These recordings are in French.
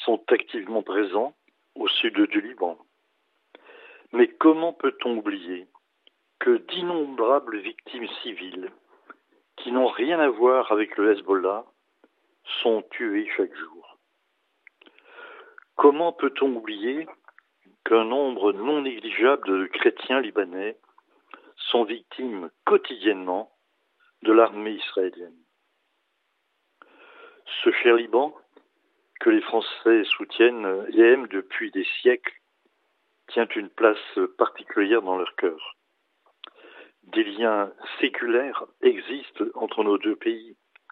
sont activement présents au sud du Liban. Mais comment peut-on oublier que d'innombrables victimes civiles qui n'ont rien à voir avec le Hezbollah sont tuées chaque jour? Comment peut-on oublier qu'un nombre non négligeable de chrétiens libanais sont victimes quotidiennement de l'armée israélienne? Ce cher Liban, que les Français soutiennent et aiment depuis des siècles, tient une place particulière dans leur cœur. Des liens séculaires existent entre nos deux pays.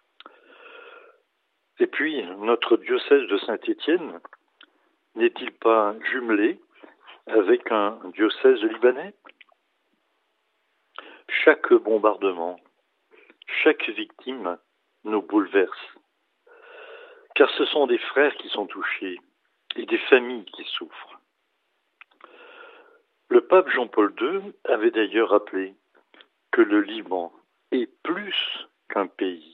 Et puis, notre diocèse de Saint-Étienne n'est-il pas jumelé avec un diocèse libanais? Chaque bombardement, chaque victime nous bouleverse. Car ce sont des frères qui sont touchés et des familles qui souffrent. Le pape Jean-Paul II avait d'ailleurs rappelé que le Liban est plus qu'un pays.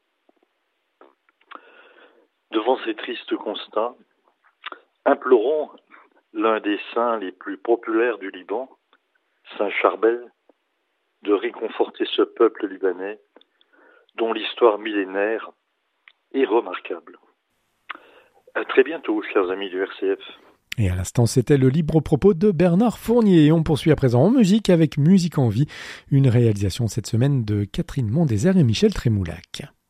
Devant ces tristes constats, implorons l'un des saints les plus populaires du Liban, Saint Charbel, de réconforter ce peuple libanais dont l'histoire millénaire est remarquable. À très bientôt, chers amis du RCF. Et à l'instant, c'était le libre propos de Bernard Fournier. Et on poursuit à présent en musique avec Musique en vie, une réalisation cette semaine de Catherine Mondésert et Michel Trémoulac.